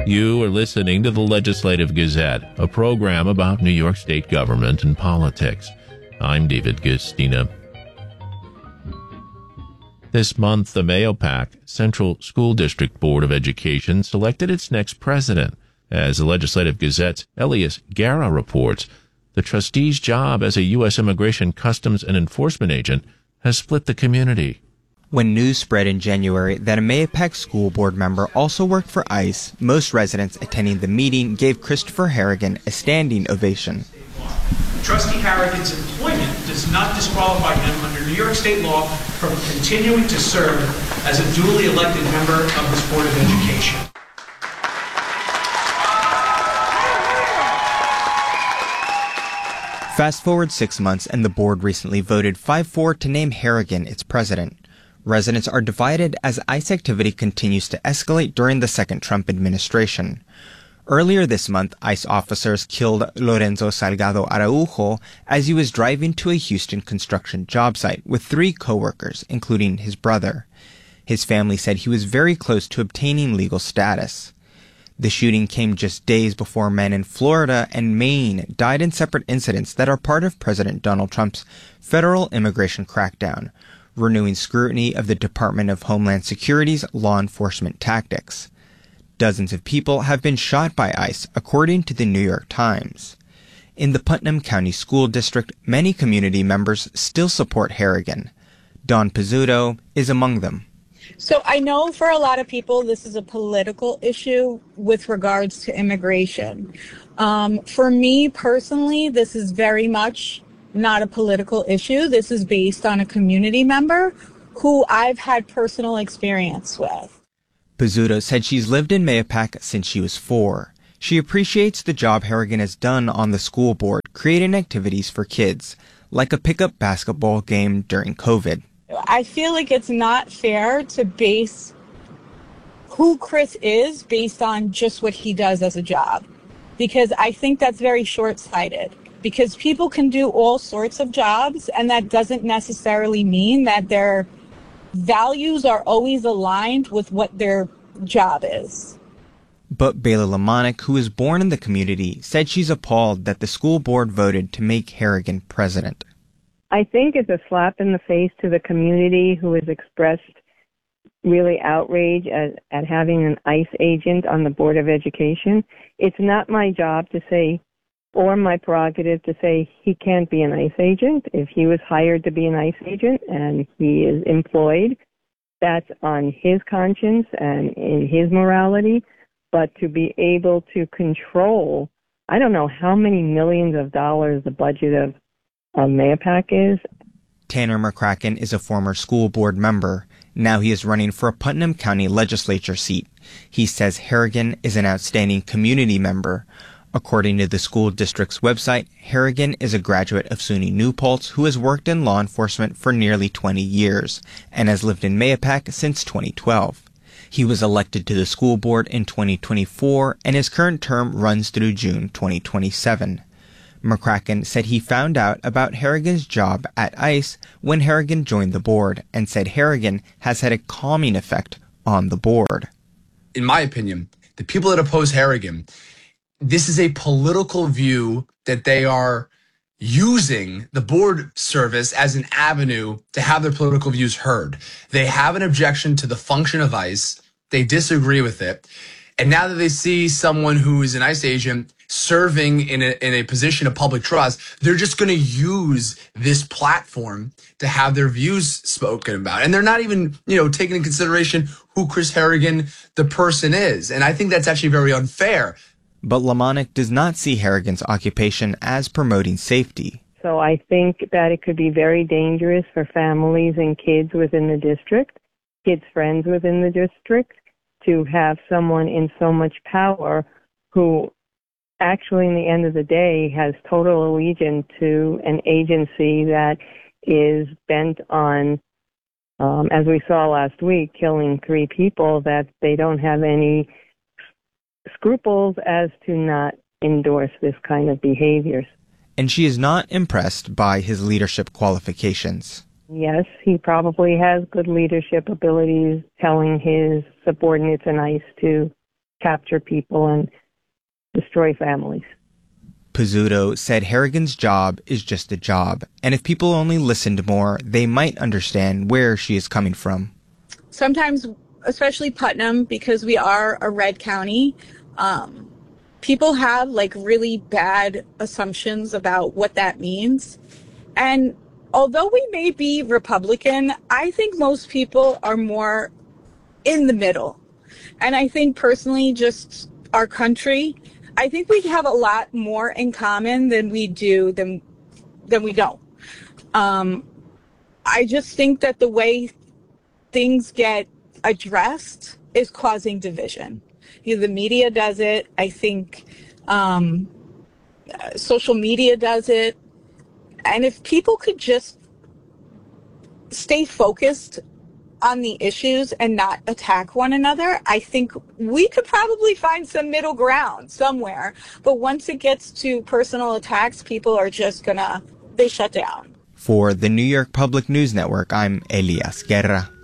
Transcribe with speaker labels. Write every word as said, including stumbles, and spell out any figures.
Speaker 1: You are listening to the Legislative Gazette, a program about New York State government and politics. I'm David Gustina. This month, the Mahopac Central School District Board of Education selected its next president. As the Legislative Gazette's Elias Guerra reports, the trustee's job as a U S Immigration Customs and Enforcement agent has split the community.
Speaker 2: When news spread in January that a Mahopac school board member also worked for ICE, most residents attending the meeting gave Christopher Harrigan a standing ovation.
Speaker 3: Trustee Harrigan's employment does not disqualify him under New York State law from continuing to serve as a duly elected member of this Board of Education.
Speaker 2: Fast forward six months and the board recently voted five four to name Harrigan its president. Residents are divided as ICE activity continues to escalate during the second Trump administration. Earlier this month, ICE officers killed Lorenzo Salgado Araujo as he was driving to a Houston construction job site with three coworkers, including his brother. His family said he was very close to obtaining legal status. The shooting came just days before men in Florida and Maine died in separate incidents that are part of President Donald Trump's federal immigration crackdown, renewing scrutiny of the Department of Homeland Security's law enforcement tactics. Dozens of people have been shot by ICE, according to the New York Times. In the Putnam County School District, many community members still support Harrigan. Dawn Pizzuto is among them.
Speaker 4: So I know for a lot of people this is a political issue with regards to immigration. Um, for me personally, this is very much not a political issue. This is based on a community member who I've had personal experience with.
Speaker 2: Pizzuto said she's lived in Mahopac since she was four. She appreciates the job Harrigan has done on the school board, creating activities for kids, like a pickup basketball game during COVID.
Speaker 4: I feel like it's not fair to base who Chris is based on just what he does as a job, because I think that's very short-sighted. Because people can do all sorts of jobs, and that doesn't necessarily mean that their values are always aligned with what their job is.
Speaker 2: But Bayla Lamonic, who was born in the community, said she's appalled that the school board voted to make Harrigan president.
Speaker 5: I think it's a slap in the face to the community who has expressed really outrage at, at having an ICE agent on the Board of Education. It's not my job to say, or my prerogative to say he can't be an ICE agent. If he was hired to be an ICE agent and he is employed, that's on his conscience and in his morality. But to be able to control, I don't know how many millions of dollars the budget of um, Mahopac is.
Speaker 2: Tanner McCracken is a former school board member. Now he is running for a Putnam County legislature seat. He says Harrigan is an outstanding community member. According to the school district's website, Harrigan is a graduate of SUNY New Paltz who has worked in law enforcement for nearly twenty years and has lived in Mahopac since twenty twelve. He was elected to the school board in twenty twenty-four, and his current term runs through June twenty twenty-seven. McCracken said he found out about Harrigan's job at ICE when Harrigan joined the board, and said Harrigan has had a calming effect on the board.
Speaker 6: In my opinion, the people that oppose Harrigan, this is a political view that they are using the board service as an avenue to have their political views heard. They have an objection to the function of ICE. They disagree with it. And now that they see someone who is an ICE agent serving in a, in a position of public trust, they're just going to use this platform to have their views spoken about. And they're not even, you know, taking into consideration who Chris Harrigan, the person, is. And I think that's actually very unfair.
Speaker 2: But Lamonic does not see Harrigan's occupation as promoting safety.
Speaker 5: So I think that it could be very dangerous for families and kids within the district, kids' friends within the district, to have someone in so much power who actually, in the end of the day, has total allegiance to an agency that is bent on, um, as we saw last week, killing three people, that they don't have any scruples as to not endorse this kind of behavior.
Speaker 2: And she is not impressed by his leadership qualifications.
Speaker 5: Yes, he probably has good leadership abilities, telling his subordinates in ICE to capture people and destroy families.
Speaker 2: Pizzuto said Harrigan's job is just a job, and if people only listened more, they might understand where she is coming from.
Speaker 4: Sometimes, especially Putnam, because we are a red county, um, people have like really bad assumptions about what that means. And although we may be Republican, I think most people are more in the middle. And I think personally, just our country, I think we have a lot more in common than we do than than we don't. Um, I just think that the way things get addressed is causing division. You know, the media does it. I think um, uh, social media does it. And if people could just stay focused on the issues and not attack one another, I think we could probably find some middle ground somewhere. But once it gets to personal attacks, people are just gonna, they shut down.
Speaker 2: For the New York Public News Network, I'm Elias Guerra.